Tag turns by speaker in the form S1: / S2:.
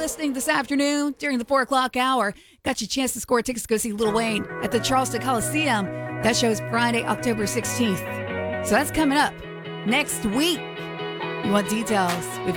S1: listening this afternoon during the 4 o'clock hour, got you a chance to score tickets to go see Lil Wayne at the Charleston Coliseum. That show's Friday, October 16th. So that's coming up next week. You want details? We've